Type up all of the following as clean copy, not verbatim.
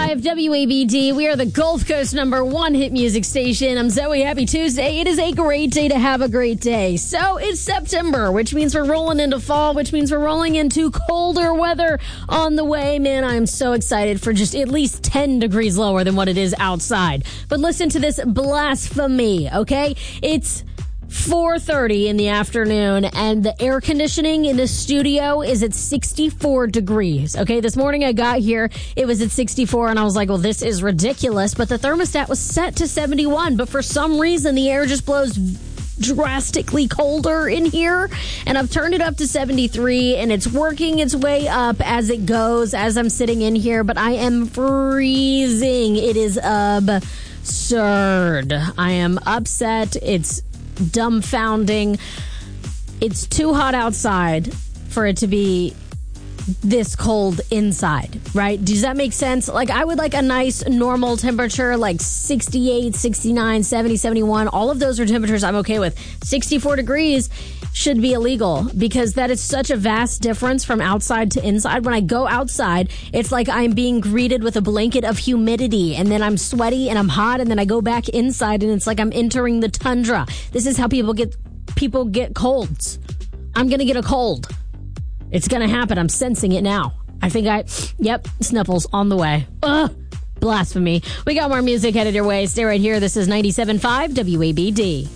107.5 WABD. We are the Gulf Coast #1 hit music station. I'm Zoe. Happy Tuesday. It is a great day to have a great day. So it's September, which means we're rolling into fall, which means we're rolling into colder weather on the way. Man, I'm so excited for just at least 10 degrees lower than what it is outside. But listen to this blasphemy, okay? It's 4:30 in the afternoon, and the air conditioning in the studio is at 64 degrees. Okay, this morning I got here, it was at 64, and I was like, well, this is ridiculous. But the thermostat was set to 71, but for some reason, the air just blows drastically colder in here, and I've turned it up to 73, and it's working its way up as it goes as I'm sitting in here, but I am freezing. It is absurd. I am upset. It's dumbfounding. It's too hot outside for it to be this cold inside, right? Does that make sense? Like, I would like a nice normal temperature, like 68, 69, 70, 71. All of those are temperatures I'm okay with. 64 degrees should be illegal because that is such a vast difference from outside to inside. When I go outside, it's like I'm being greeted with a blanket of humidity, and then I'm sweaty and I'm hot, and then I go back inside and it's like I'm entering the tundra. This is how people get colds. I'm going to get a cold. It's going to happen. I'm sensing it now. Sniffles on the way. Ugh, blasphemy. We got more music headed your way. Stay right here. This is 97.5 WABD.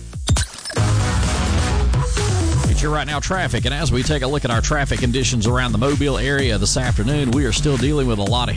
It's your right now traffic, and as we take a look at our traffic conditions around the Mobile area this afternoon, we are still dealing with a lot of